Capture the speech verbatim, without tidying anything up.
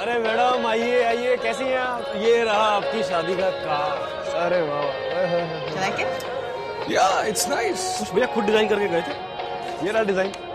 अरे मैडम आइए आइए, कैसी हैं आप? ये रहा आपकी शादी का कार्ड। अरे वाह, लाइक इट? या इट्स नाइस। कुछ भैया खुद डिजाइन करके गए थे। ये रहा डिजाइन।